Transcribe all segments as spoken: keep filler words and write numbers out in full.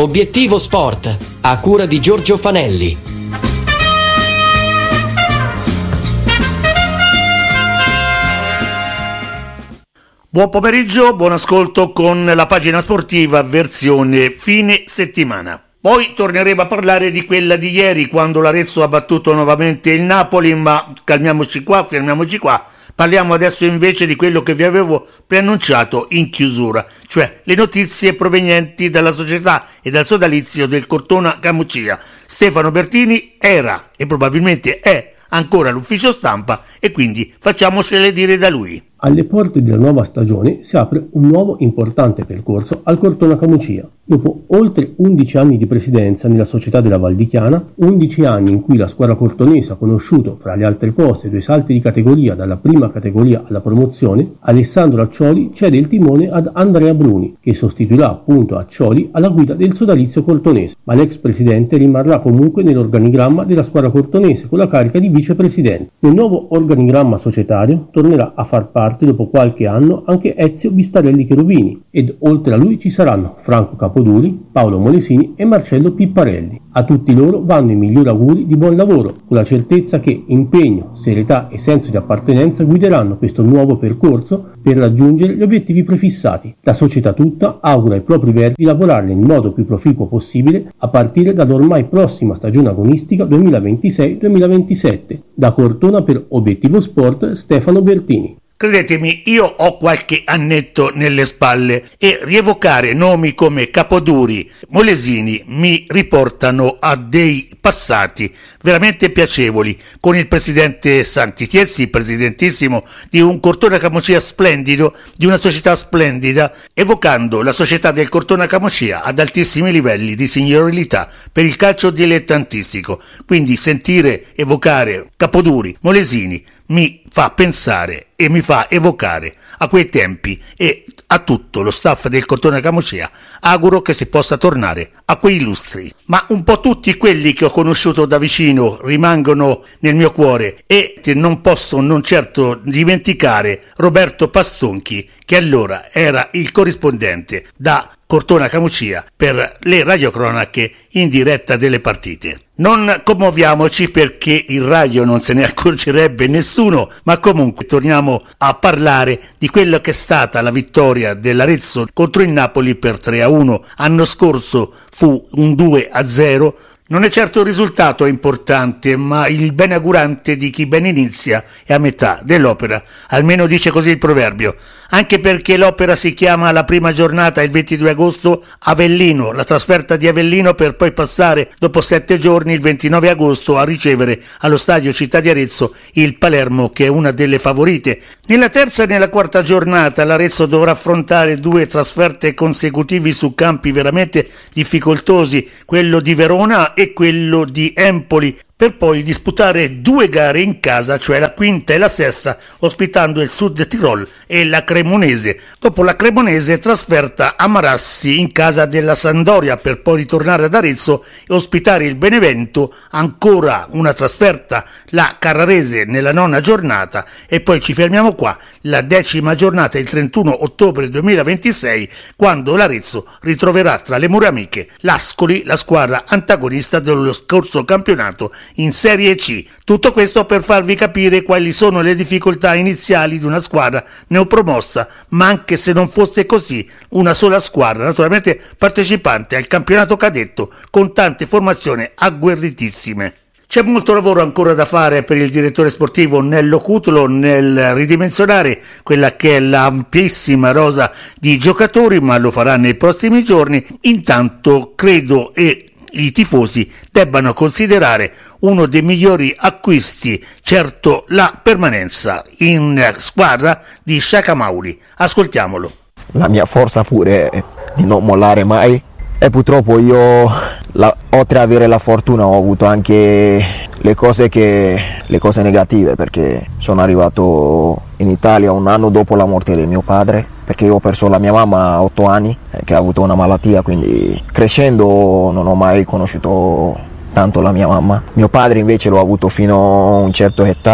Obiettivo Sport, a cura di Giorgio Fanelli. Buon pomeriggio, buon ascolto con la pagina sportiva versione fine settimana. Poi torneremo a parlare di quella di ieri, quando l'Arezzo ha battuto nuovamente il Napoli, ma calmiamoci qua, fermiamoci qua. Parliamo adesso invece di quello che vi avevo preannunciato in chiusura, cioè le notizie provenienti dalla società e dal sodalizio del Cortona Camucia. Stefano Bertini era e probabilmente è ancora all'ufficio stampa e quindi facciamocele dire da lui. Alle porte della nuova stagione si apre un nuovo importante percorso al Cortona Camucia. Dopo oltre undici anni di presidenza nella società della Val di Chiana, undici anni in cui la squadra cortonese ha conosciuccio, fra le altre cose, due salti di categoria dalla prima categoria alla promozione, Alessandro Accioli cede il timone ad Andrea Bruni, che sostituirà appunto Accioli alla guida del sodalizio cortonese, ma l'ex presidente rimarrà comunque nell'organigramma della squadra cortonese con la carica di vicepresidente. Nel nuovo organigramma societario tornerà a far parte dopo qualche anno anche Ezio Bistarelli Cherubini ed oltre a lui ci saranno Franco Capoduri, Paolo Molesini e Marcello Pipparelli. A tutti loro vanno i migliori auguri di buon lavoro, con la certezza che impegno, serietà e senso di appartenenza guideranno questo nuovo percorso per raggiungere gli obiettivi prefissati. La società tutta augura ai propri verdi di lavorare nel modo più proficuo possibile a partire dall'ormai prossima stagione agonistica duemilaventisei duemilaventisette. Da Cortona per Obiettivo Sport, Stefano Bertini. Credetemi, io ho qualche annetto nelle spalle e rievocare nomi come Capoduri, Molesini mi riportano a dei passati veramente piacevoli, con il presidente Santi Tiezzi, presidentissimo di un Cortona Camucia splendido, di una società splendida, evocando la società del Cortona Camucia ad altissimi livelli di signorilità per il calcio dilettantistico. Quindi sentire evocare Capoduri, Molesini mi fa pensare e mi fa evocare a quei tempi e a tutto lo staff del Cortona Camucia auguro che si possa tornare a quei lustri. Ma un po' tutti quelli che ho conosciuto da vicino rimangono nel mio cuore e non posso non certo dimenticare Roberto Pastonchi, che allora era il corrispondente da Cortona Camucia per le radiocronache in diretta delle partite. Non commuoviamoci perché il radio non se ne accorgerebbe nessuno, ma comunque torniamo a parlare di quello che è stata la vittoria dell'Arezzo contro il Napoli per tre a uno. Anno scorso fu un due a zero. Non è certo il risultato importante, ma il benaugurante di chi ben inizia è a metà dell'opera, almeno dice così il proverbio, anche perché l'opera si chiama la prima giornata il ventidue agosto Avellino, la trasferta di Avellino per poi passare dopo sette giorni il ventinove agosto a ricevere allo stadio Città di Arezzo il Palermo, che è una delle favorite. Nella terza e nella quarta giornata l'Arezzo dovrà affrontare due trasferte consecutivi su campi veramente difficoltosi, quello di Verona e quello di Empoli, per poi disputare due gare in casa, cioè la quinta e la sesta, ospitando il Sud Tirol e la Cremonese. Dopo la Cremonese trasferta a Marassi in casa della Sampdoria, per poi ritornare ad Arezzo e ospitare il Benevento, ancora una trasferta, la Carrarese nella nona giornata, e poi ci fermiamo qua, la decima giornata il trentuno ottobre duemilaventisei, quando l'Arezzo ritroverà tra le mura amiche l'Ascoli, la squadra antagonista dello scorso campionato in Serie C. Tutto questo per farvi capire quali sono le difficoltà iniziali di una squadra neopromossa, ma anche se non fosse così, una sola squadra naturalmente partecipante al campionato cadetto con tante formazioni agguerritissime. C'è molto lavoro ancora da fare per il direttore sportivo Nello Cutolo nel ridimensionare quella che è l'amplissima rosa di giocatori, ma lo farà nei prossimi giorni. Intanto credo e i tifosi debbano considerare uno dei migliori acquisti, certo, la permanenza in squadra di Shaka Mauri. Ascoltiamolo. La mia forza pure è di non mollare mai, e purtroppo io, la, oltre ad avere la fortuna, ho avuto anche le cose, che, le cose negative, perché sono arrivato in Italia un anno dopo la morte di mio padre, perché io ho perso la mia mamma a otto anni, che ha avuto una malattia, quindi crescendo non ho mai conosciuto tanto la mia mamma. Mio padre invece l'ho avuto fino a una certa età,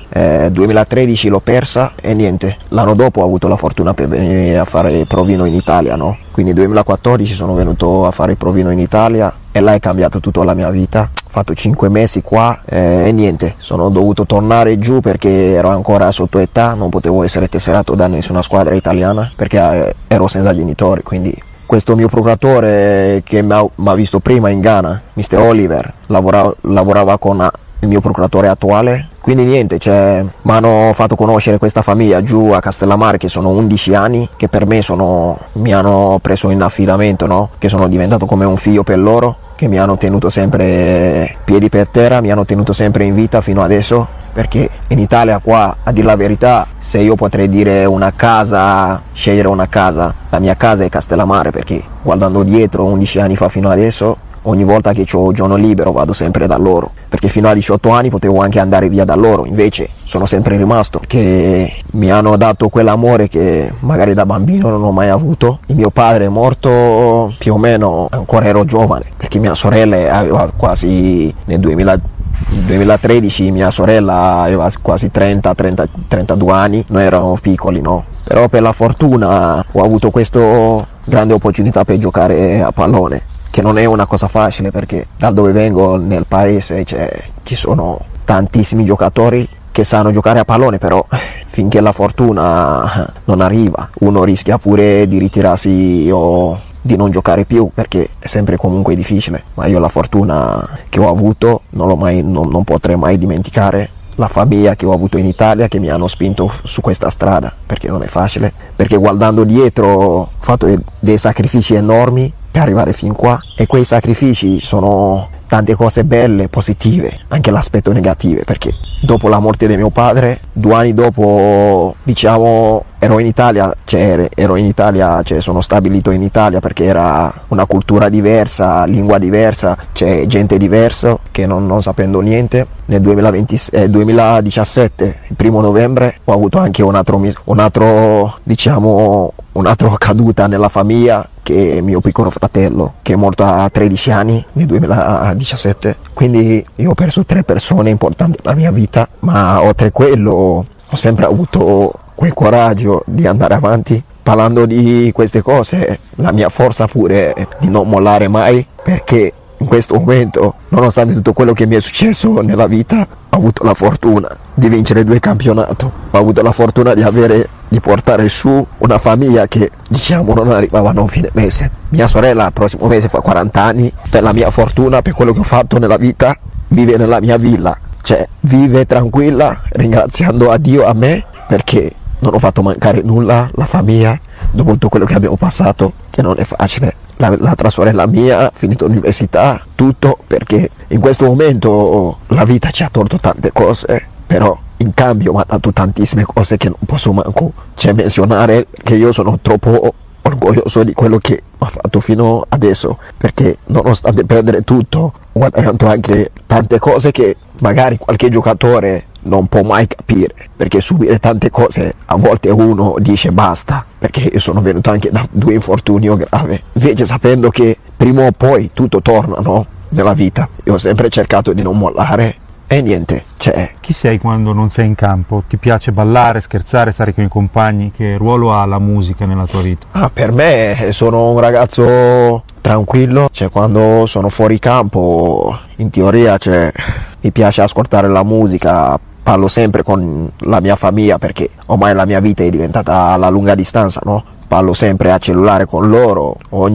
eh, duemilatredici l'ho persa e niente, l'anno dopo ho avuto la fortuna per venire a fare provino in Italia, no? Quindi duemilaquattordici sono venuto a fare provino in Italia e là è cambiato tutta la mia vita. Ho fatto cinque mesi qua eh, e niente, sono dovuto tornare giù perché ero ancora sotto età, non potevo essere tesserato da nessuna squadra italiana perché eh, ero senza genitori, quindi questo mio procuratore che mi ha visto prima in Ghana, mister Oliver, lavorava, lavorava con il mio procuratore attuale, quindi niente, cioè, mi hanno fatto conoscere questa famiglia giù a Castellammare che sono undici anni, che per me sono, mi hanno preso in affidamento, no? Che sono diventato come un figlio per loro, che mi hanno tenuto sempre piedi per terra, mi hanno tenuto sempre in vita fino adesso, perché in Italia qua, a dire la verità, se io potrei dire una casa, scegliere una casa, la mia casa è Castellammare, perché guardando dietro undici anni fa fino adesso, ogni volta che ho giorno libero vado sempre da loro, perché fino a diciotto anni potevo anche andare via da loro, invece sono sempre rimasto, perché mi hanno dato quell'amore che magari da bambino non ho mai avuto. Il mio padre è morto più o meno, ancora ero giovane, perché mia sorella aveva quasi nel duemila duemilatredici mia sorella aveva quasi trenta trentadue anni, noi eravamo piccoli, no? Però per la fortuna ho avuto questa grande opportunità per giocare a pallone, che non è una cosa facile, perché da dove vengo nel paese cioè, ci sono tantissimi giocatori che sanno giocare a pallone, però finché la fortuna non arriva uno rischia pure di ritirarsi o di non giocare più, perché è sempre comunque difficile. Ma io la fortuna che ho avuto non, l'ho mai, non, non potrei mai dimenticare la famiglia che ho avuto in Italia, che mi hanno spinto su questa strada, perché non è facile, perché guardando dietro ho fatto dei sacrifici enormi per arrivare fin qua, e quei sacrifici sono tante cose belle, positive, anche l'aspetto negativo, perché dopo la morte di mio padre, due anni dopo, diciamo, ero in Italia, cioè ero in Italia, cioè sono stabilito in Italia perché era una cultura diversa, lingua diversa, c'è gente diversa che non, non sapendo niente. Nel duemilaventi, eh, duemiladiciassette, il primo novembre, ho avuto anche un altro, un altro, diciamo, un'altra caduta nella famiglia, che è mio piccolo fratello, che è morto a tredici anni nel duemiladiciassette. Quindi io ho perso tre persone importanti nella mia vita, ma oltre a quello ho sempre avuto quel coraggio di andare avanti. Parlando di queste cose, la mia forza pure è di non mollare mai, perché in questo momento, nonostante tutto quello che mi è successo nella vita, ho avuto la fortuna di vincere due campionati, ho avuto la fortuna di avere, di portare su una famiglia che, diciamo, non arrivava a un fine mese. Mia sorella il prossimo mese fa quaranta anni, per la mia fortuna, per quello che ho fatto nella vita, vive nella mia villa, cioè vive tranquilla, ringraziando a Dio, a me, perché non ho fatto mancare nulla, la famiglia, dopo tutto quello che abbiamo passato, che non è facile. La, l'altra sorella mia ha finito l'università, tutto, perché in questo momento la vita ci ha tolto tante cose, però in cambio mi ha dato tantissime cose che non posso manco cioè, menzionare, che io sono troppo orgoglioso di quello che ho fatto fino adesso, perché nonostante perdere tutto ho guadagnato anche tante cose che magari qualche giocatore non può mai capire, perché subire tante cose a volte uno dice basta, perché io sono venuto anche da due infortuni gravi, invece sapendo che prima o poi tutto torna, no? Nella vita io ho sempre cercato di non mollare e niente, c'è. Chi sei quando non sei in campo? Ti piace ballare, scherzare, stare con i compagni? Che ruolo ha la musica nella tua vita? Ah, per me sono un ragazzo tranquillo, cioè quando sono fuori campo in teoria cioè, mi piace ascoltare la musica, parlo sempre con la mia famiglia perché ormai la mia vita è diventata alla lunga distanza, no? Parlo sempre a cellulare con loro,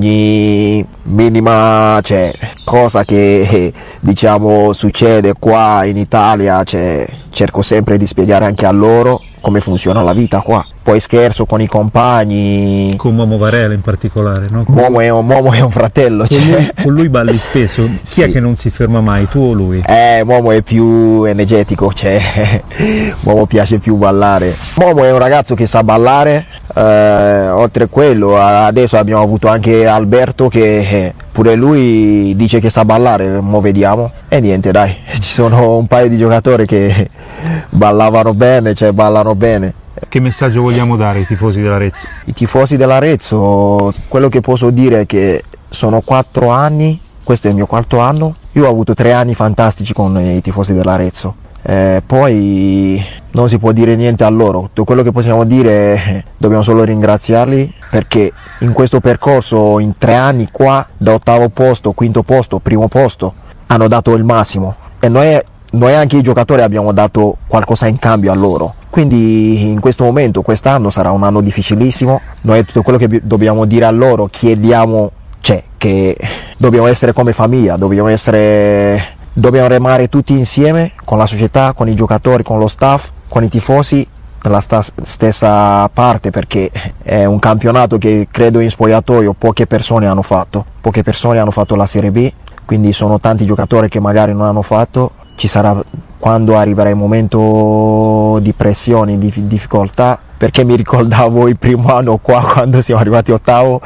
ogni minima cioè, cosa che diciamo succede qua in Italia cioè, cerco sempre di spiegare anche a loro come funziona la vita qua. Poi scherzo con i compagni. Con Momo Varela in particolare, no? Con... Momo, è un, Momo è un fratello. Con, cioè. lui, con lui balli spesso. Chi sì. è che non si ferma mai, tu o lui? Eh, Momo è più energetico, cioè Momo piace più ballare. Momo è un ragazzo che sa ballare, eh, oltre a quello adesso abbiamo avuto anche Alberto che pure lui dice che sa ballare, mo vediamo. E niente dai, ci sono un paio di giocatori che ballavano bene, cioè ballano bene. Che messaggio vogliamo dare ai tifosi dell'Arezzo? I tifosi dell'Arezzo, quello che posso dire è che sono quattro anni, questo è il mio quarto anno, io ho avuto tre anni fantastici con i tifosi dell'Arezzo, Eh, poi non si può dire niente a loro, tutto quello che possiamo dire è dobbiamo solo ringraziarli, perché in questo percorso, in tre anni qua, da ottavo posto, quinto posto, primo posto, hanno dato il massimo, e noi, noi anche i giocatori abbiamo dato qualcosa in cambio a loro. Quindi in questo momento, quest'anno sarà un anno difficilissimo, noi tutto quello che dobbiamo dire a loro, chiediamo, cioè, che dobbiamo essere come famiglia, dobbiamo essere, dobbiamo remare tutti insieme con la società, con i giocatori, con lo staff, con i tifosi, dalla sta- stessa parte, perché è un campionato che credo in spogliatoio poche persone hanno fatto, poche persone hanno fatto la Serie B, quindi sono tanti giocatori che magari non hanno fatto. Ci sarà, quando arriverà il momento di pressione, di difficoltà, perché mi ricordavo il primo anno qua, quando siamo arrivati ottavo,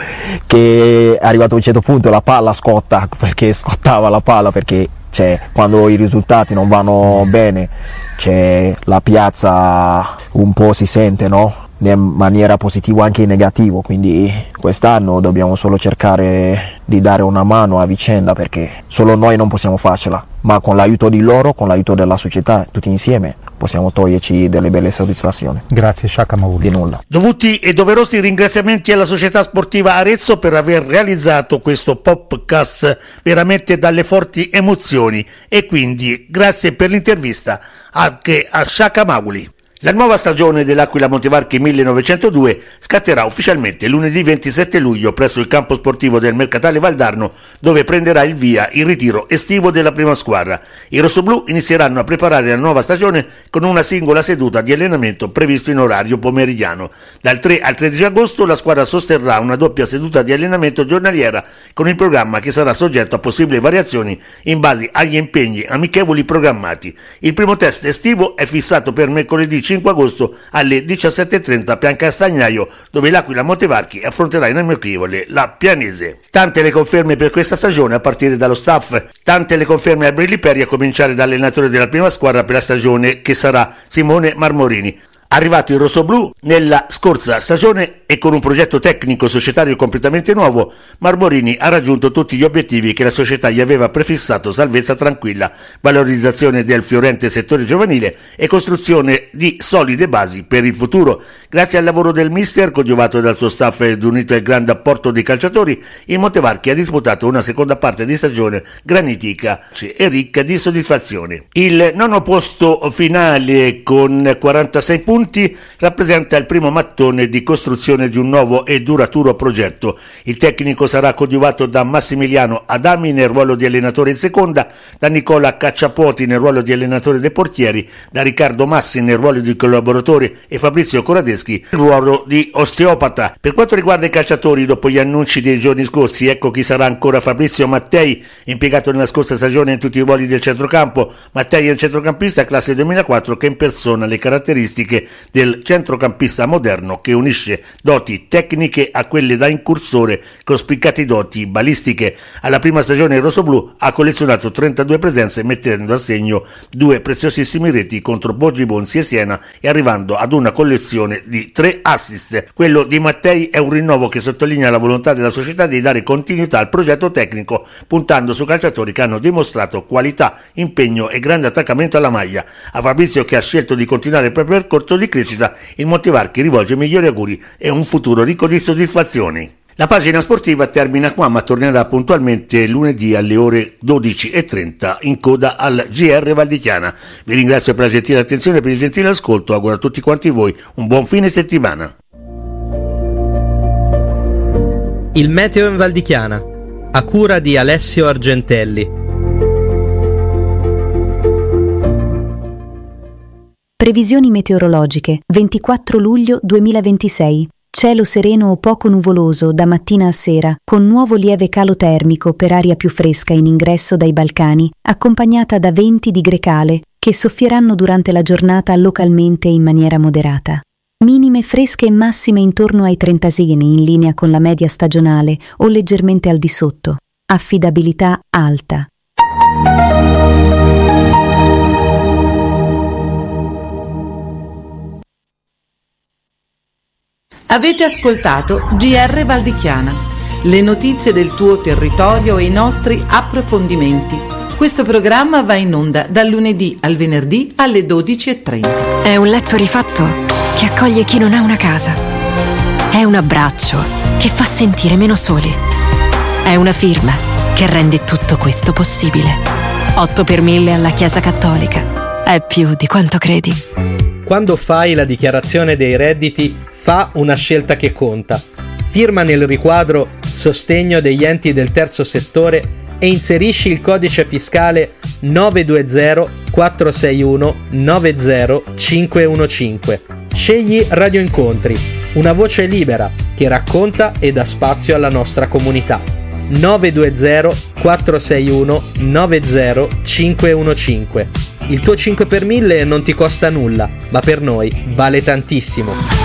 che è arrivato a un certo punto la palla scotta, perché scottava la palla, perché cioè, quando i risultati non vanno bene, cioè, la piazza un po' si sente, no? In maniera positiva anche in negativo, quindi quest'anno dobbiamo solo cercare di dare una mano a vicenda, perché solo noi non possiamo farcela, ma con l'aiuto di loro, con l'aiuto della società, tutti insieme possiamo toglierci delle belle soddisfazioni. Grazie Shaka Mahmood. Di nulla. Dovuti e doverosi ringraziamenti alla Società Sportiva Arezzo per aver realizzato questo podcast veramente dalle forti emozioni, e quindi grazie per l'intervista anche a Shaka Mahmood. La nuova stagione dell'Aquila Montevarchi millenovecentodue scatterà ufficialmente lunedì ventisette luglio presso il campo sportivo del Mercatale Valdarno, dove prenderà il via il ritiro estivo della prima squadra. I rossoblù inizieranno a preparare la nuova stagione con una singola seduta di allenamento previsto in orario pomeridiano. Dal tre al tredici agosto la squadra sosterrà una doppia seduta di allenamento giornaliera, con il programma che sarà soggetto a possibili variazioni in base agli impegni amichevoli programmati. Il primo test estivo è fissato per mercoledì cinque agosto alle diciassette e trenta a Piancastagnaio, dove l'Aquila Montevarchi affronterà in amichevole la Pianese. Tante le conferme per questa stagione a partire dallo staff, tante le conferme a Brilli Peri, a cominciare dall'allenatore della prima squadra per la stagione, che sarà Simone Marmorini. Arrivato il rossoblù nella scorsa stagione e con un progetto tecnico societario completamente nuovo, Marmorini ha raggiunto tutti gli obiettivi che la società gli aveva prefissato: salvezza tranquilla, valorizzazione del fiorente settore giovanile e costruzione di solide basi per il futuro. Grazie al lavoro del mister, coadiuvato dal suo staff ed unito al grande apporto dei calciatori, il Montevarchi ha disputato una seconda parte di stagione granitica e ricca di soddisfazioni. Il nono posto finale con quarantasei punti rappresenta il primo mattone di costruzione di un nuovo e duraturo progetto. Il tecnico sarà coadiuvato da Massimiliano Adami nel ruolo di allenatore in seconda, da Nicola Cacciapoti nel ruolo di allenatore dei portieri, da Riccardo Massi nel ruolo di collaboratore e Fabrizio Coradeschi nel ruolo di osteopata. Per quanto riguarda i calciatori, dopo gli annunci dei giorni scorsi, ecco chi sarà ancora Fabrizio Mattei, impiegato nella scorsa stagione in tutti i ruoli del centrocampo. Mattei è un centrocampista classe duemilaquattro che impersona le caratteristiche del centrocampista moderno, che unisce doti tecniche a quelle da incursore con spiccate doti balistiche. Alla prima stagione il rossoblù ha collezionato trentadue presenze, mettendo a segno due preziosissimi reti contro Borgi Bonzi e Siena e arrivando ad una collezione di tre assist. Quello di Mattei è un rinnovo che sottolinea la volontà della società di dare continuità al progetto tecnico, puntando su calciatori che hanno dimostrato qualità, impegno e grande attaccamento alla maglia. A Fabrizio, che ha scelto di continuare il proprio percorso di crescita, il Montevarchi rivolge i migliori auguri e un futuro ricco di soddisfazioni. La pagina sportiva termina qua, ma tornerà puntualmente lunedì alle ore dodici e trenta in coda al G R Valdichiana. Vi ringrazio per la gentile attenzione e per il gentile ascolto. Auguro a tutti quanti voi un buon fine settimana. Il meteo in Valdichiana, a cura di Alessio Argentelli. Previsioni meteorologiche. ventiquattro luglio duemilaventisei. Cielo sereno o poco nuvoloso da mattina a sera, con nuovo lieve calo termico per aria più fresca in ingresso dai Balcani, accompagnata da venti di grecale che soffieranno durante la giornata localmente in maniera moderata. Minime fresche e massime intorno ai trenta segni, in linea con la media stagionale o leggermente al di sotto. Affidabilità alta. Avete ascoltato G R Valdichiana, le notizie del tuo territorio e i nostri approfondimenti, Questo programma va in onda dal lunedì al venerdì alle dodici e trenta. È un letto rifatto che accoglie chi non ha una casa. È un abbraccio che fa sentire meno soli. È una firma che rende tutto questo possibile. otto per mille alla Chiesa Cattolica. È più di quanto credi. Quando fai la dichiarazione dei redditi, fa una scelta che conta. Firma nel riquadro Sostegno degli enti del terzo settore e inserisci il codice fiscale nove due zero quattro sei uno nove zero cinque uno cinque. Scegli Radio Incontri, una voce libera che racconta e dà spazio alla nostra comunità. nove due zero quattro sei uno nove zero cinque uno cinque. Il tuo cinque per mille non ti costa nulla, ma per noi vale tantissimo.